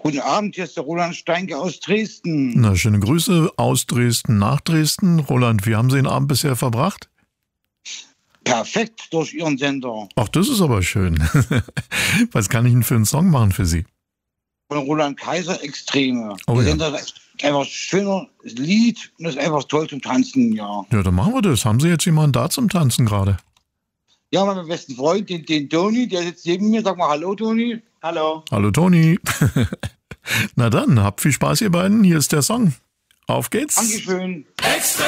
Guten Abend, hier ist der Roland Steinke aus Dresden. Na, schöne Grüße aus Dresden nach Dresden. Roland, wie haben Sie den Abend bisher verbracht? Perfekt durch Ihren Sender. Ach, das ist aber schön. Was kann ich denn für einen Song machen für Sie? Von Roland Kaiser, Extreme. Oh, Der ja. Sender ist einfach ein schöner Lied und ist einfach toll zum Tanzen, ja. Ja, dann machen wir das. Haben Sie jetzt jemanden da zum Tanzen gerade? Ja, mein besten Freund, den Toni, der sitzt neben mir. Sag mal Hallo, Toni. Hallo. Hallo Toni. Na dann, habt viel Spaß ihr beiden. Hier ist der Song. Auf geht's. Dankeschön.